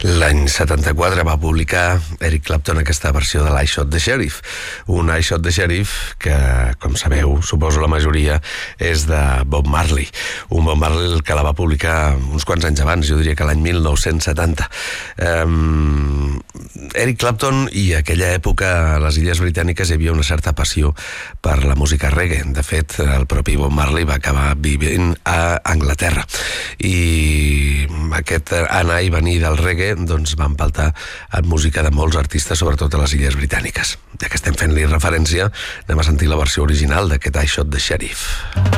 L'any 74 va publicar Eric Clapton aquesta versió de l'I Shot the Sheriff. Un I Shot the Sheriff que, com sabeu, suposo la majoria, és de Bob Marley. Un Bob Marley que la va publicar uns quants anys abans, jo diria que l'any 1970. Eric Clapton i aquella època a les Illes Britàniques hi havia una certa passió per la música reggae. De fet, el propi Bob Marley va acabar vivint a Anglaterra. I aquest anar i venir del reggae doncs va empaltar en música de molts artistes, sobretot a les Illes Britàniques. Ja que estem fent-li referència, anem a sentir la versió original d'aquest I Shot the Sheriff.